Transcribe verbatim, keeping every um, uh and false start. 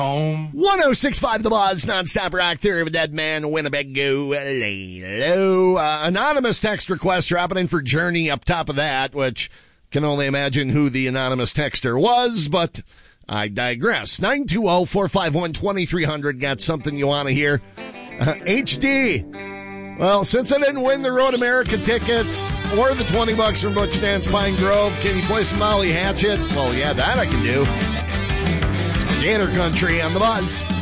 Home. one oh six point five The Buzz, nonstop rock, Theory of a Dead Man, Winnebago. Hello. Uh, anonymous text request dropping in for Journey up top of that, which can only imagine who the anonymous texter was, but I digress. nine two zero, four five one, two three zero zero. Got something you want to hear? Uh, H D. Well, since I didn't win the Road America tickets or the twenty bucks from Butch Dance Pine Grove, can you play some Molly Hatchet? Well, yeah, that I can do. It's Gator Country on The Buzz.